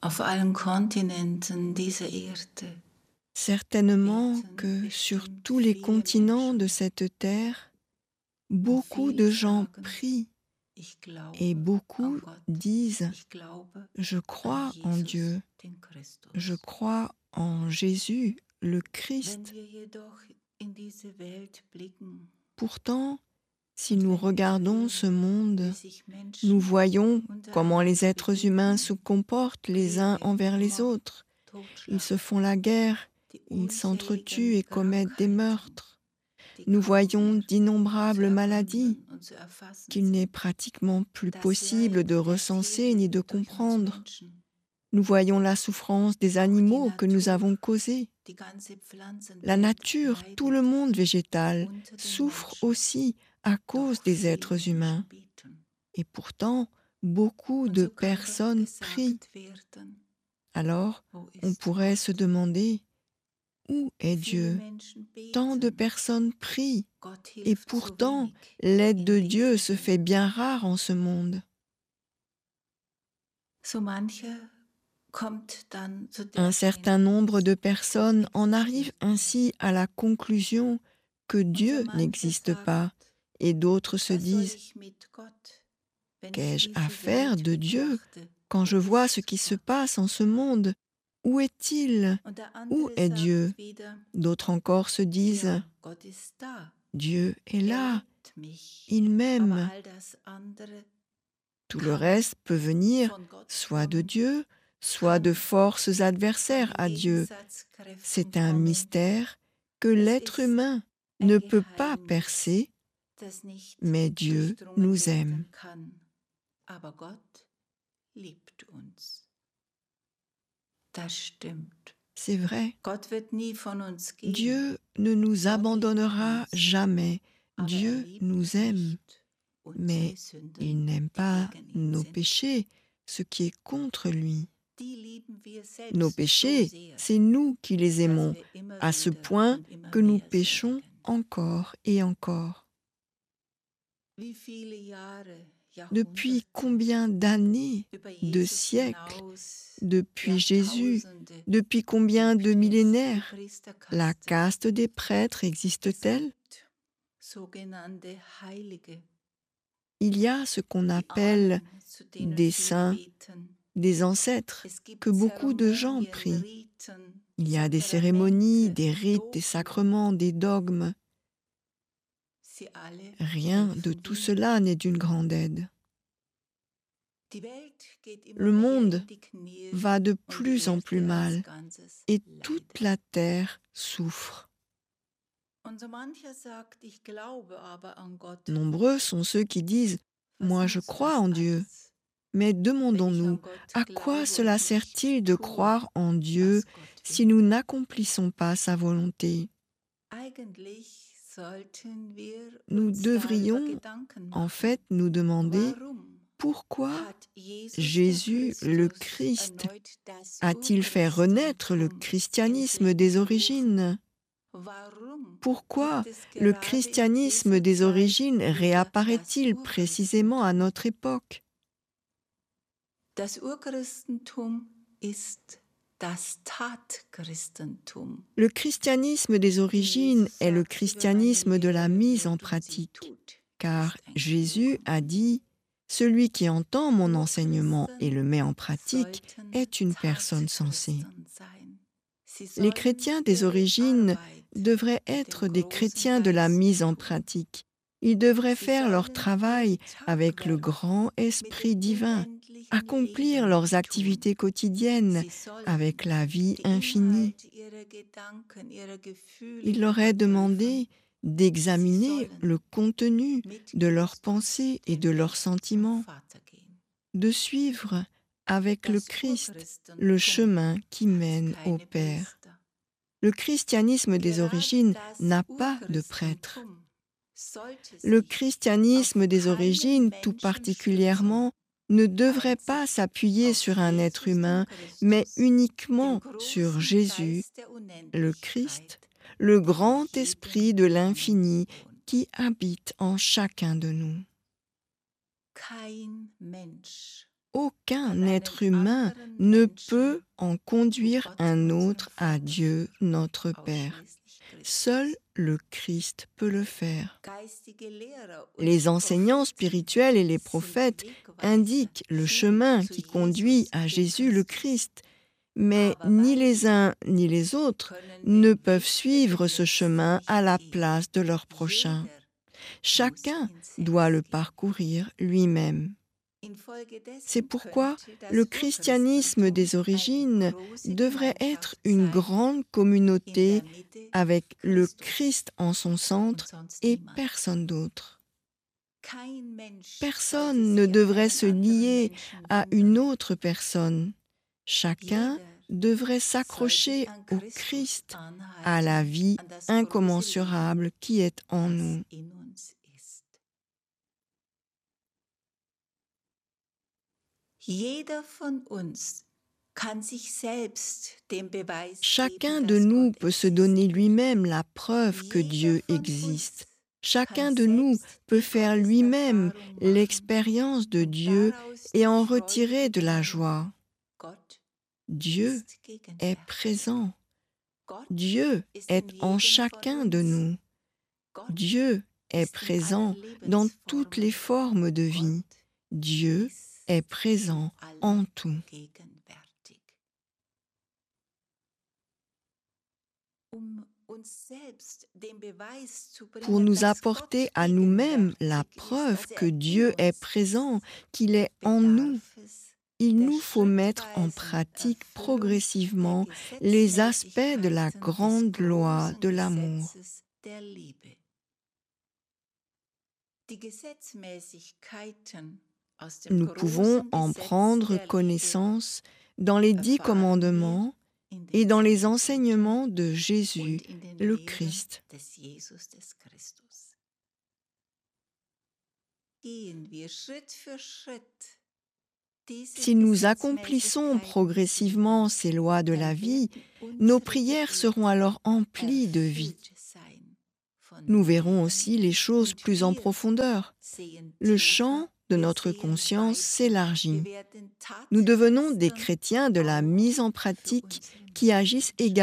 auf allen Kontinenten dieser Erde Certainement que beten sur bestimmt tous les viele continents de Menschen cette terre, und beaucoup viele de gens sagen, prient ich et glaube beaucoup an Gott, disent ich glaube «Je an crois en Jesus, Dieu, den je Christus. crois en Jésus, le Wenn Christ». wir jedoch in diese Welt blicken Pourtant, si und nous wenn wir regardons ce sehen, wie monde, sich nous Menschen voyons comment les untereinander êtres humains se begegnen, comportent les uns Kriege, envers les Mord, autres. Ils se Totschlag, font la guerre, die ils s'entretuent unzähligen et commettent des Krankheiten, meurtres. die Nous kaum voyons mehr zu d'innombrables maladies ergründen und zu erfassen qu'il n'est sind. pratiquement plus Das possible de Leid recenser ni erzählen de wir durch uns comprendre. Menschen, Nous voyons la souffrance des auch die animaux que nous Natur, avons causés. die ganze La Pflanzenwelt nature, tout le leidet monde végétal, unter den souffre Menschen. aussi à cause Doch des viele êtres humains. Menschen beten. Et pourtant, beaucoup Und de so kann doch personnes prient. gesagt werden, Alors, wo on ist pourrait se Gott? demander, où est Viele Dieu? Menschen Tant de beten, personnes prient, Gott et hilft so pourtant, wenig l'aide in de Dieu dieser se fait Welt. bien rare en ce monde. So mancher kommt dann zu der Un certain nombre Erkenntnis, de Gott personnes en arrivent existiert ainsi nicht. à la conclusion que Und so Dieu mancher n'existe pas, sagt, et d'autres se was soll disent ich mit Gott, wenn ich «Qu'ai-je à diese faire Welt de Dieu betrachte? quand Wo je vois ce ist qui se Gott? passe en ce monde? Où est-il? Und der Où andere est Dieu?» sagt wieder, D'autres encore se disent ja, Gott ist da, «Dieu est er là, liebt mich. il Aber m'aime». all das andere Tout le kann reste peut venir von Gott soit de kommen, Dieu, soit de kann forces von adversaires den à Dieu. Gegensatzkräften C'est un kommen. mystère que Es l'être ist humain ein ne peut pas Geheimnis, percer, das nicht mais Dieu durchdrungen nous aime. werden kann. Aber Gott liebt uns. Das stimmt. C'est vrai, Gott wird nie von uns gehen. Dieu ne nous Gott liebt abandonnera uns, jamais. aber er Dieu liebt nous aime, nicht unsere mais il Sünden, n'aime die pas gegen ihn nos sind. péchés, ce qui est contre lui. Die lieben wir Nos selbst so péchés, sehr, c'est nous qui les dass aimons, wir immer à ce wieder point und immer que nous mehr péchons sündigen. encore et encore. Wie viele Jahre, Depuis Jahrhunderte, combien d'années, über de Jesus siècles, hinaus, depuis Jésus, Jahrtausende, depuis combien de gibt es die millénaires, la Priesterkaste. caste des prêtres Es existe-t-elle? gibt sogenannte Heilige, Il y a ce qu'on die appelle Ahnen, zu denen des viele saints, beten. des ancêtres, Es gibt que beaucoup de gens Zeremonien, prient. Riten, Il y a des cérémonies, Sakramente, des rites, des Dogmen. sacrements, des dogmes. Sie alle Rien de helfen tout wenig. cela n'est d'une grande aide. Die Welt geht immer Le mehr monde in die Knie va de und die plus en plus Erde als mal Ganzes et toute leidet. la terre souffre. Und so mancher sagt, ich glaube aber an Gott. Nombreux sont ceux qui disent Was «Moi je nutzt crois das en Dieu». alles, Mais wenn ich demandons-nous, an Gott à quoi glaube cela und nicht sert-il de tue, croire en Dieu was Gott si will? nous n'accomplissons pas sa volonté? Eigentlich sollten wir Nous uns darüber devrions Gedanken en machen. fait nous demander Warum pourquoi hat Jesus der Jésus, le Christus Christ, erneut das a-t-il fait renaître le Urchristentum ins christianisme Leben des gerufen? origines? Warum Pourquoi gibt es le gerade in christianisme dieser des Zeit origines wieder das réapparaît-il précisément à Urchristentum? notre époque? Das Urchristentum ist das Tatchristentum. Le christianisme des Denn origines Jesus est le sagt, wer meine christianisme de la Lehre mise en hört und sie pratique, tut, car ist ein Jésus Geborene. a dit «Celui qui entend mon enseignement et le Urchristen met en pratique sollten est une personne sensée». Tatchristen sein. Sie Les sollen chrétiens des ihre origines Arbeit devraient mit être dem des großen chrétiens de la Geist mise en tun. pratique. Ils devraient Sie faire leur sollen travail ihr avec le Tagwerk grand mit esprit dem divin, unendlichen accomplir Leben leurs tun. activités quotidiennes Sie sollen avec la vie die infinie. Inhalte ihrer Gedanken, ihrer Gefühle Il leur est überprüfen. demandé Sie d'examiner le sollen contenu mit de leurs Christus pensées et den de leurs Weg zum sentiments, Vater gehen. de suivre avec le Das Christ le Urchristentum chemin qui hat mène au keine Père. Priester. Le christianisme des Gerade origines das n'a pas de prêtre. Urchristentum sollte Le sich christianisme auf des keinen origines, tout Menschen stützen, particulièrement, ne devrait pas einzig s'appuyer auf sur un être Jesus den humain, mais Christus, dem uniquement sur großen Jésus, Geist der le Christ, Unendlichkeit, le der in grand jedem esprit de von uns l'infini wohnt. qui habite en chacun de nous. Kein Mensch Aucun être humain ne peut en conduire un autre à Dieu notre Père. Seul le Christ peut le faire. Les enseignants spirituels et les prophètes indiquent le chemin qui conduit à Jésus le Christ, mais ni les uns ni les autres ne peuvent suivre ce chemin à la place de leur prochain. Chacun doit le parcourir lui-même. C'est pourquoi le christianisme des origines devrait être une grande communauté avec le Christ en son centre et personne d'autre. Personne ne devrait se lier à une autre personne. Chacun devrait s'accrocher au Christ, à la vie incommensurable qui est en nous. Chacun de nous peut se donner lui-même la preuve que Dieu existe. Chacun de nous peut faire lui-même l'expérience de Dieu et en retirer de la joie. Dieu est présent. Dieu est en chacun de nous. Dieu est présent dans toutes les formes de vie. Dieu est présent en tout. Pour nous apporter à nous-mêmes la preuve que Dieu est présent, qu'il est en nous, il nous faut mettre en pratique progressivement les aspects de la grande loi de l'amour. Nous pouvons en prendre connaissance dans les 10 commandements et dans les enseignements de Jésus, le Christ. Si nous accomplissons progressivement ces lois de la vie, nos prières seront alors emplies de vie. Nous verrons aussi les choses plus en profondeur. Le champ de notre conscience s'élargit. Nous devenons des chrétiens de la mise en pratique qui agissent également